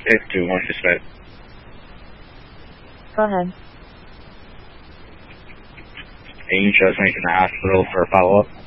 621 dispatch. Go ahead. Can you just make it to the hospital for a follow-up?